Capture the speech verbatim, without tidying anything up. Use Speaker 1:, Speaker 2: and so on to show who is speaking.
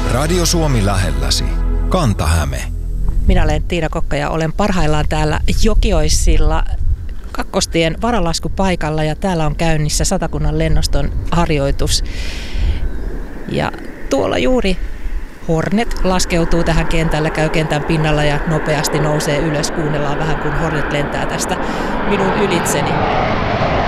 Speaker 1: Radio Suomi lähelläsi. Kanta-Häme.
Speaker 2: Minä olen Tiina Kokka ja olen parhaillaan täällä Jokioissilla kakkostien varalaskupaikalla ja täällä on käynnissä Satakunnan lennoston harjoitus. Ja tuolla juuri Hornet laskeutuu tähän kentälle, käy kentän pinnalla ja nopeasti nousee ylös. Kuunnellaan vähän, kun Hornet lentää tästä minun ylitseni.